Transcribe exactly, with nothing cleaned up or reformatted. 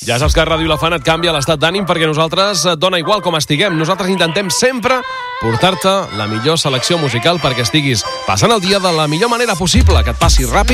Ja saps que Ràdio La Fana et canvia l'estat d'ànim perquè nosaltres et dona igual com estiguem. Nosaltres intentem sempre portar-te la millor selecció musical perquè estiguis passant el dia de la millor manera possible, que et passi ràpid